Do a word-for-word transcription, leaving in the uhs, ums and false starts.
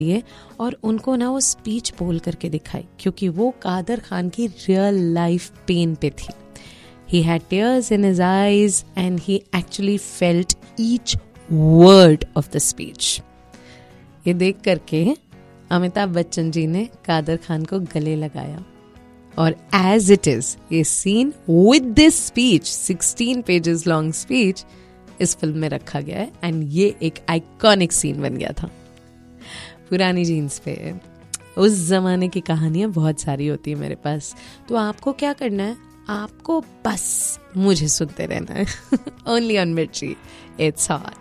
लिए और उनको ना वो स्पीच बोल करके दिखाई, क्योंकि वो कादर खान की रियल लाइफ पेन पे थी. He had tears in his eyes and he actually felt each word of the speech. ये देख करके अमिताभ बच्चन जी ने कादर खान को गले लगाया और as it is, ये scene with this speech, sixteen pages long speech, इस फिल्म में रखा गया है एंड ये एक आइकॉनिक सीन बन गया था. पुरानी जीन्स पे उस जमाने की कहानियां बहुत सारी होती है मेरे पास, तो आपको क्या करना है, आपको बस मुझे सुनते रहना है. ओनली ऑन मिर्ची, इट्स हॉट.